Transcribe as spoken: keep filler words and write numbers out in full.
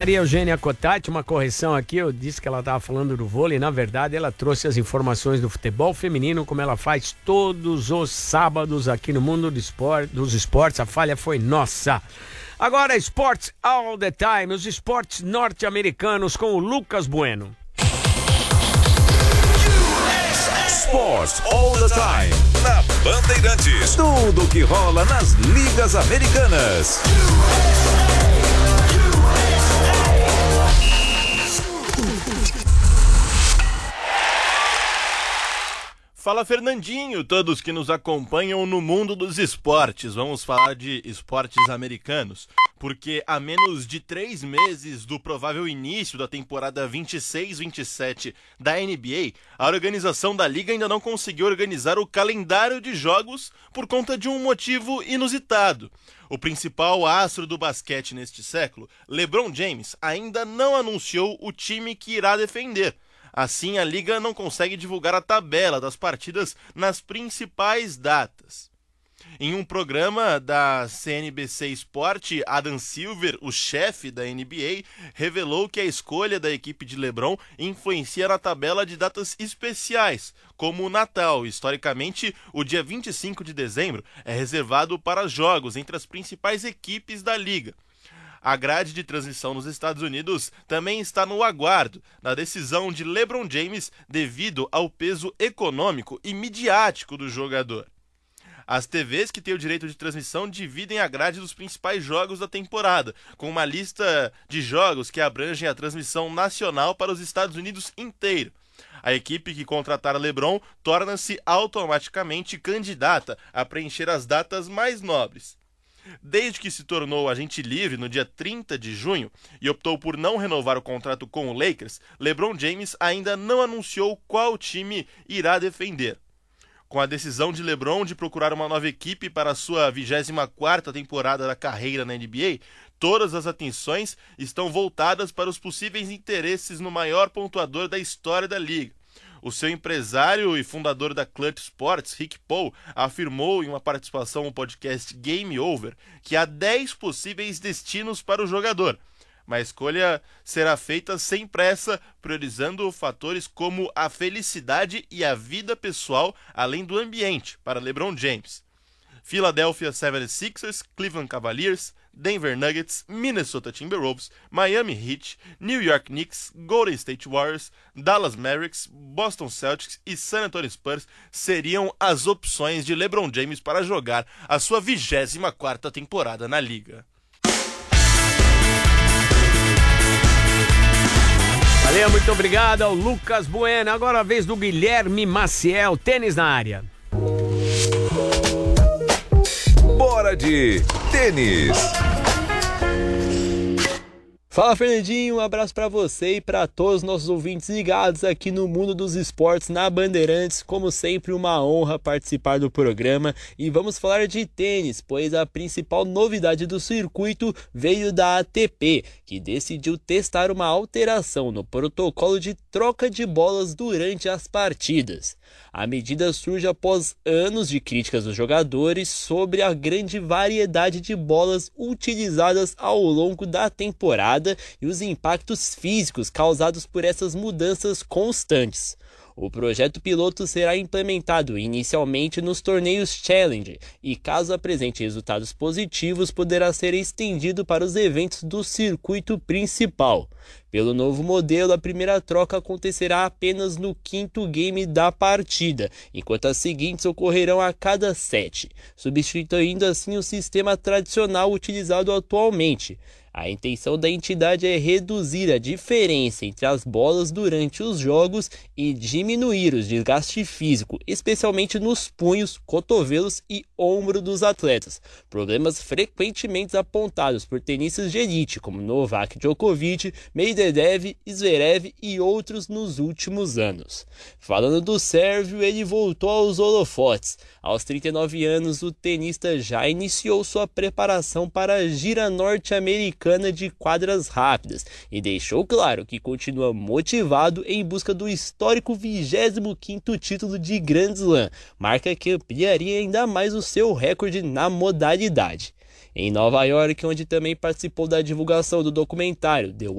Maria Eugênia Cotati, uma correção aqui, eu disse que ela estava falando do vôlei, na verdade ela trouxe as informações do futebol feminino, como ela faz todos os sábados aqui no mundo do esporte, dos esportes, a falha foi nossa. Agora, Sports All the Time, os esportes norte-americanos com o Lucas Bueno. Sports All the Time, na Bandeirantes, tudo que rola nas ligas americanas. Fala, Fernandinho, todos que nos acompanham no mundo dos esportes. Vamos falar de esportes americanos, porque a menos de três meses do provável início da temporada vinte e seis vinte e sete da N B A, a organização da liga ainda não conseguiu organizar o calendário de jogos por conta de um motivo inusitado. O principal astro do basquete neste século, LeBron James, ainda não anunciou o time que irá defender. Assim, a liga não consegue divulgar a tabela das partidas nas principais datas. Em um programa da C N B C Sport, Adam Silver, o chefe da N B A, revelou que a escolha da equipe de LeBron influencia na tabela de datas especiais, como o Natal. Historicamente, o dia vinte e cinco de dezembro é reservado para jogos entre as principais equipes da liga. A grade de transmissão nos Estados Unidos também está no aguardo da decisão de LeBron James devido ao peso econômico e midiático do jogador. As T Vs que têm o direito de transmissão dividem a grade dos principais jogos da temporada, com uma lista de jogos que abrangem a transmissão nacional para os Estados Unidos inteiro. A equipe que contratar LeBron torna-se automaticamente candidata a preencher as datas mais nobres. Desde que se tornou agente livre no dia trinta de junho e optou por não renovar o contrato com o Lakers, LeBron James ainda não anunciou qual time irá defender. Com a decisão de LeBron de procurar uma nova equipe para a sua vigésima quarta temporada da carreira na N B A, todas as atenções estão voltadas para os possíveis interesses no maior pontuador da história da liga. O seu empresário e fundador da Clutch Sports, Rick Paul, afirmou em uma participação no podcast Game Over que há dez possíveis destinos para o jogador, mas a escolha será feita sem pressa, priorizando fatores como a felicidade e a vida pessoal, além do ambiente, para LeBron James. Philadelphia seventy-sixers, Cleveland Cavaliers, Denver Nuggets, Minnesota Timberwolves, Miami Heat, New York Knicks, Golden State Warriors, Dallas Mavericks, Boston Celtics e San Antonio Spurs seriam as opções de LeBron James para jogar a sua vigésima quarta temporada na liga. Valeu, muito obrigado ao Lucas Bueno. Agora a vez do Guilherme Maciel, tênis na área. Bora de tênis. Fala, Fernandinho, um abraço para você e para todos os nossos ouvintes ligados aqui no mundo dos esportes na Bandeirantes. Como sempre, uma honra participar do programa e vamos falar de tênis, pois a principal novidade do circuito veio da A T P, que decidiu testar uma alteração no protocolo de troca de bolas durante as partidas. A medida surge após anos de críticas dos jogadores sobre a grande variedade de bolas utilizadas ao longo da temporada e os impactos físicos causados por essas mudanças constantes. O projeto piloto será implementado inicialmente nos torneios Challenge e, caso apresente resultados positivos, poderá ser estendido para os eventos do circuito principal. Pelo novo modelo, a primeira troca acontecerá apenas no quinto game da partida, enquanto as seguintes ocorrerão a cada sete, substituindo assim o sistema tradicional utilizado atualmente. A intenção da entidade é reduzir a diferença entre as bolas durante os jogos e diminuir o desgaste físico, especialmente nos punhos, cotovelos e ombro dos atletas, problemas frequentemente apontados por tenistas de elite como Novak Djokovic, Medvedev, Zverev e outros nos últimos anos. Falando do sérvio, ele voltou aos holofotes. Aos trinta e nove anos, o tenista já iniciou sua preparação para a gira norte-americana de quadras rápidas e deixou claro que continua motivado em busca do histórico vigésimo quinto título de Grand Slam, marca que ampliaria ainda mais o seu recorde na modalidade. Em Nova York, onde também participou da divulgação do documentário The